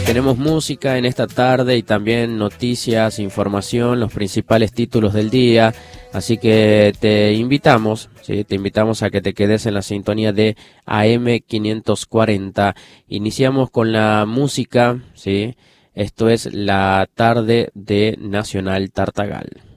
tenemos música en esta tarde y también noticias, información, los principales títulos del día. Así que te invitamos, ¿sí? Te invitamos a que te quedes en la sintonía de AM 540. Iniciamos con la música, ¿sí? Esto es la tarde de Nacional Tartagal.